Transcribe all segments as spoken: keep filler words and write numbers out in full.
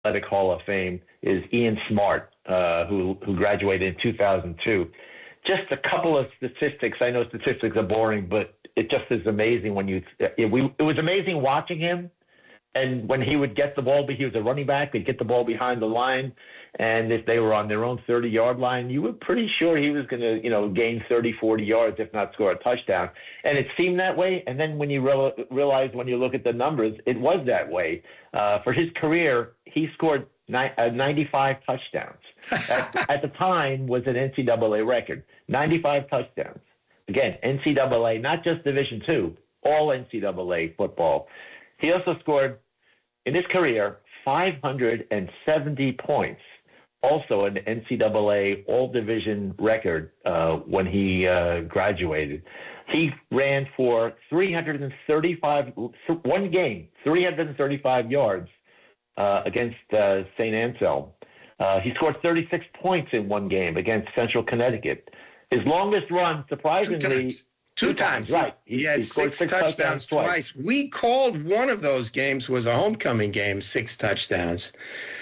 Athletic Hall of Fame is Ian Smart, uh, who who graduated in two thousand two. Just a couple of statistics. I know statistics are boring, but it just is amazing when you. It, we, it was amazing watching him, and when he would get the ball, he was a running back. He'd get the ball behind the line, and if they were on their own thirty-yard line, you were pretty sure he was going to, you know, gain thirty, forty yards, if not score a touchdown. And it seemed that way. And then when you real, realize, when you look at the numbers, it was that way. Uh, for his career, he scored ni- uh, ninety-five touchdowns. at, at the time, was an N C double A record. ninety-five touchdowns. Again, N C double A, not just Division two, all N C double A football. He also scored, in his career, five hundred seventy points. Also an N C double A all-division record uh, when he uh, graduated. He ran for three hundred thirty-five, one game, three hundred thirty-five yards uh, against uh, Saint Anselm. Uh, he scored thirty-six points in one game against Central Connecticut. His longest run, surprisingly, two times. Two, two times. times, right? He, he had he six, six touchdowns, touchdowns twice. twice. We called one of those games was a homecoming game, six touchdowns.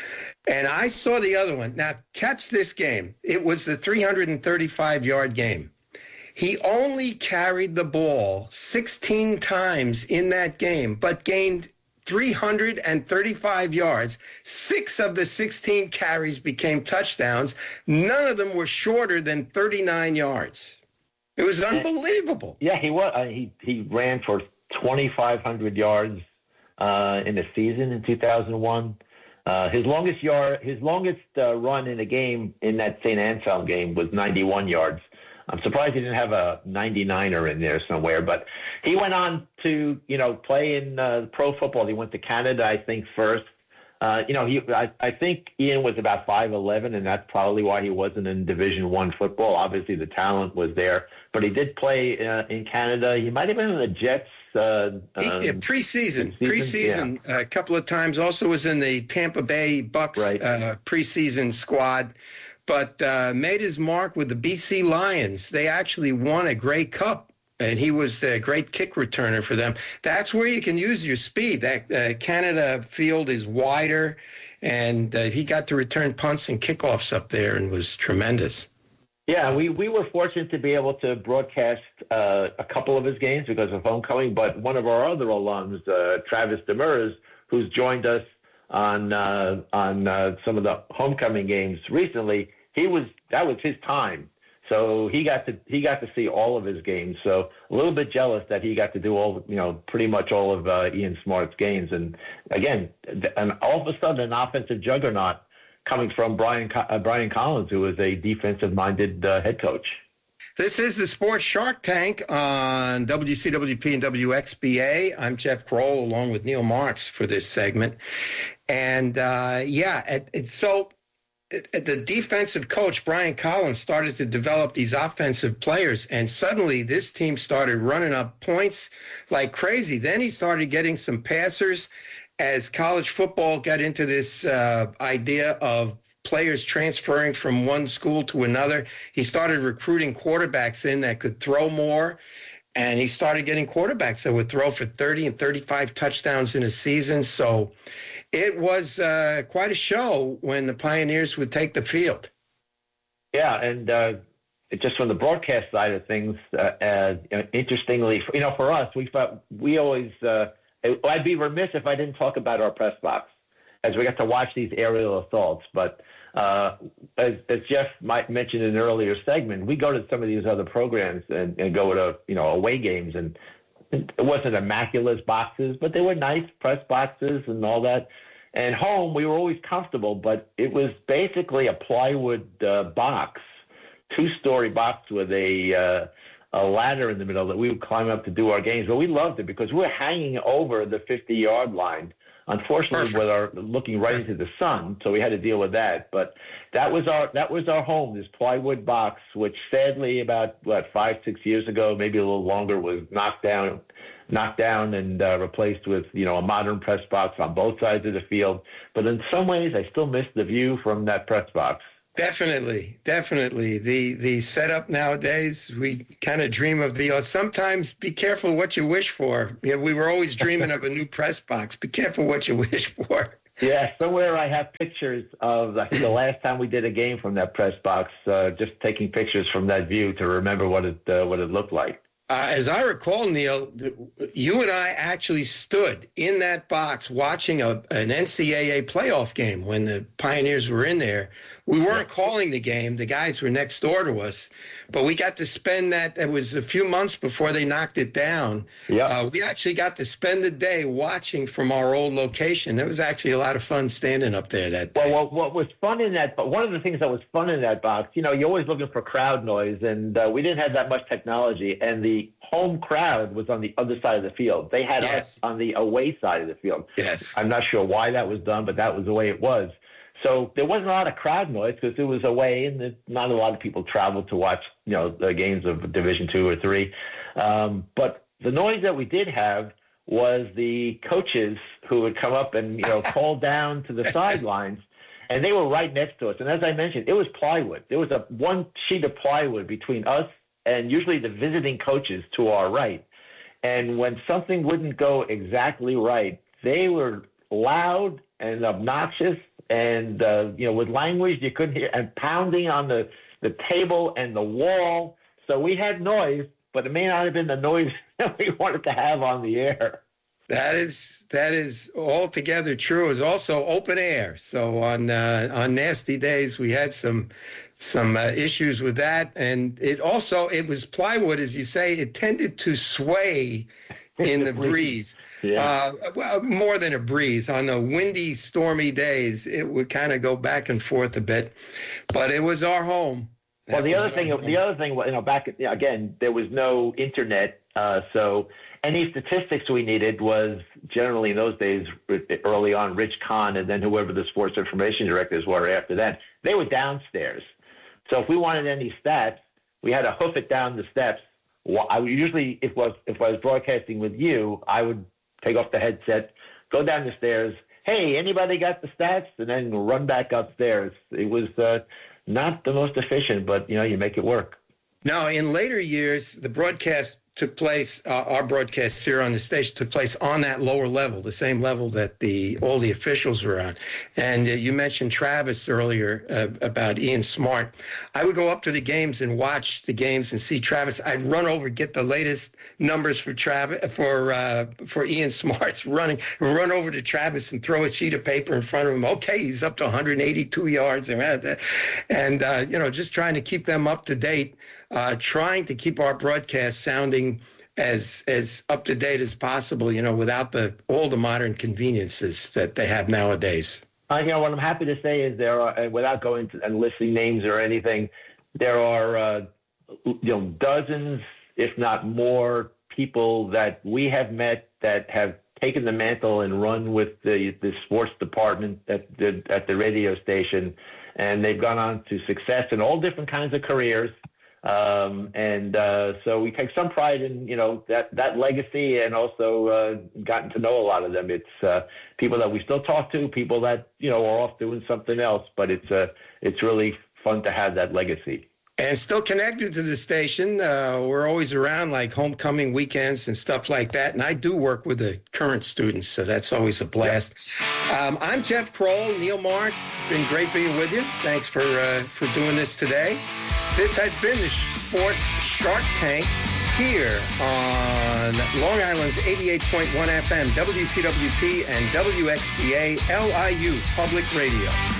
And I saw the other one. Now, catch this game. It was the three hundred thirty-five-yard game. He only carried the ball sixteen times in that game, but gained three hundred thirty-five yards. Six of the sixteen carries became touchdowns. None of them were shorter than thirty-nine yards. It was unbelievable. Yeah, he was. Uh, he he ran for twenty-five hundred yards uh, in a season in two thousand one. Uh, his longest yard, his longest uh, run in a game in that Saint Anselm game was ninety-one yards. I'm surprised he didn't have a ninety-niner in there somewhere. But he went on to, you know, play in uh, pro football. He went to Canada, I think, first. Uh, you know, he I, I think Ian was about five eleven, and that's probably why he wasn't in Division One football. Obviously, the talent was there, but he did play uh, in Canada. He might have been in the Jets. Uh, he, um, yeah, preseason, preseason, preseason yeah. uh, a couple of times. Also was in the Tampa Bay Bucks right. uh, preseason squad, but uh, made his mark with the B C Lions. They actually won a Grey Cup, and he was a great kick returner for them. That's where you can use your speed. That uh, Canada field is wider, and uh, he got to return punts and kickoffs up there and was tremendous. Yeah, we, we were fortunate to be able to broadcast uh, a couple of his games because of homecoming, but one of our other alums, uh, Travis Demers, who's joined us on uh, on uh, some of the homecoming games recently, he was that was his time. So he got to he got to see all of his games. So a little bit jealous that he got to do all, you know, pretty much all of uh, Ian Smart's games. And again, and all of a sudden, an offensive juggernaut coming from Brian uh, Brian Collins, who is a defensive-minded uh, head coach. This is the Sports Shark Tank on W C W P and W X B A. I'm Jeff Kroll, along with Neil Marks for this segment. And, uh, yeah, it, it, so it, it, the defensive coach, Brian Collins, started to develop these offensive players, and suddenly this team started running up points like crazy. Then he started getting some passers. As college football got into this uh, idea of players transferring from one school to another, he started recruiting quarterbacks in that could throw more, and he started getting quarterbacks that would throw for thirty and thirty-five touchdowns in a season. So it was uh, quite a show when the Pioneers would take the field. Yeah, and uh, just from the broadcast side of things, uh, uh, interestingly, you know, for us, we thought we always uh, – I'd be remiss if I didn't talk about our press box as we got to watch these aerial assaults. But uh, as, as Jeff might mention in an earlier segment, we go to some of these other programs and, and go to, you know, away games, and it wasn't immaculate boxes, but they were nice press boxes and all that. And home, we were always comfortable, but it was basically a plywood uh, box, two-story box with a uh, a ladder in the middle that we would climb up to do our games. But we loved it because we were hanging over the fifty-yard line, unfortunately, with our looking right into the sun, so we had to deal with that. But that was our that was our home, this plywood box, which sadly about, what, five, six years ago, maybe a little longer, was knocked down knocked down and uh, replaced with, you know, a modern press box on both sides of the field. But in some ways, I still miss the view from that press box. Definitely, definitely. The the setup nowadays, we kind of dream of the, uh, sometimes be careful what you wish for. You know, we were always dreaming of a new press box. Be careful what you wish for. Yeah, somewhere I have pictures of, I think the last time we did a game from that press box, uh, just taking pictures from that view to remember what it uh, what it looked like. Uh, as I recall, Neil, you and I actually stood in that box watching a, an N C double A playoff game when the Pioneers were in there. We weren't calling the game. The guys were next door to us. But we got to spend that. It was a few months before they knocked it down. Yeah. Uh, we actually got to spend the day watching from our old location. It was actually a lot of fun standing up there that day. Well, what, what was fun in that, but one of the things that was fun in that box, you know, you're always looking for crowd noise, and uh, we didn't have that much technology, and the home crowd was on the other side of the field. They had Yes. us on the away side of the field. Yes. I'm not sure why that was done, but that was the way it was. So there wasn't a lot of crowd noise because it was away, and the, not a lot of people traveled to watch, you know, the games of Division Two or Three. Um, but the noise that we did have was the coaches who would come up and, you know, call down to the sidelines, and they were right next to us. And as I mentioned, it was plywood. There was a one sheet of plywood between us and usually the visiting coaches to our right. And when something wouldn't go exactly right, they were loud and obnoxious, and uh, you know, with language you couldn't hear, and pounding on the, the table and the wall. So we had noise, but it may not have been the noise that we wanted to have on the air. That is that is altogether true. It was also open air. So on uh, on nasty days, we had some some uh, issues with that, and it also it was plywood, as you say. It tended to sway in the breeze. Yeah. Uh, well, more than a breeze. On the windy, stormy days, it would kind of go back and forth a bit. But it was our home. That Well, the was other our thing, home. the other thing, you know, back at, again, there was no internet, uh, so any statistics we needed was generally in those days, early on, Rich Kahn, and then whoever the sports information directors were after that, they were downstairs. So if we wanted any stats, we had to hoof it down the steps. Well, I would usually, if was if I was broadcasting with you, I would take off the headset, go down the stairs. Hey, anybody got the stats? And then run back upstairs. It was uh, not the most efficient, but you know, you make it work. Now, in later years, the broadcast took place, uh, our broadcast here on the station took place on that lower level, the same level that the all the officials were on. And uh, you mentioned Travis earlier uh, about Ian Smart. I would go up to the games and watch the games and see Travis. I'd run over, get the latest numbers for Travis, for uh, for Ian Smart's running, run over to Travis and throw a sheet of paper in front of him. Okay, he's up to one hundred eighty-two yards. And, and uh, you know, just trying to keep them up to date. Uh, trying to keep our broadcast sounding as as up to date as possible, you know, without the all the modern conveniences that they have nowadays. Uh, you know, what I'm happy to say is there are, uh, without going to and listing names or anything, there are uh, you know dozens, if not more, people that we have met that have taken the mantle and run with the the sports department at the at the radio station, and they've gone on to success in all different kinds of careers. Um, and uh, so we take some pride in, you know, that, that legacy, and also uh, gotten to know a lot of them. It's uh, people that we still talk to, people that, you know, are off doing something else, but it's uh, it's really fun to have that legacy. And still connected to the station. Uh, we're always around, like homecoming weekends and stuff like that. And I do work with the current students, so that's always a blast. Um, I'm Jeff Kroll. Neil Marks, been great being with you. Thanks for uh, for doing this today. This has been the Sports Shark Tank here on Long Island's eighty-eight point one F M, W C W P and W X B A L I U Public Radio.